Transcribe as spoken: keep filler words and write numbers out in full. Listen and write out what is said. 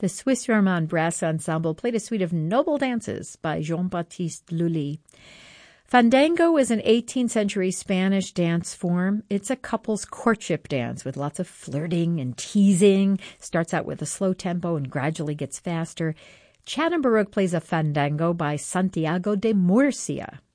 The Swiss Romand Brass Ensemble played a suite of noble dances by Jean-Baptiste Lully. Fandango is an eighteenth century Spanish dance form. It's a couple's courtship dance with lots of flirting and teasing. Starts out with a slow tempo and gradually gets faster. Chad and Baruch plays a fandango by Santiago de Murcia.